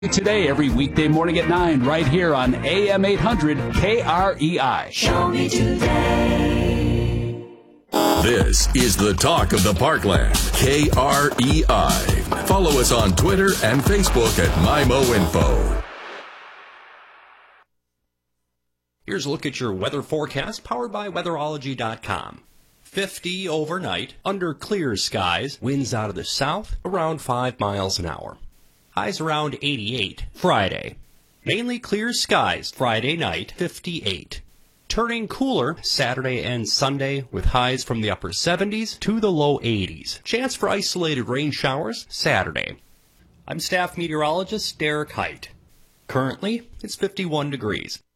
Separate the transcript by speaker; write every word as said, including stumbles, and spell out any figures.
Speaker 1: Today, every weekday morning at nine, right here on A M eight hundred K R E I.
Speaker 2: Show me today.
Speaker 3: This is the talk of the Parkland, K R E I. Follow us on Twitter and Facebook at MyMoInfo.
Speaker 4: Here's a look at your weather forecast powered by weatherology dot com. fifty overnight, under clear skies, winds out of the south, around five miles an hour. Highs around eighty-eight Friday. Mainly clear skies Friday night, fifty-eight. Turning cooler Saturday and Sunday with highs from the upper seventies to the low eighties. Chance for isolated rain showers Saturday. I'm staff meteorologist Derek Height. Currently, it's fifty-one degrees.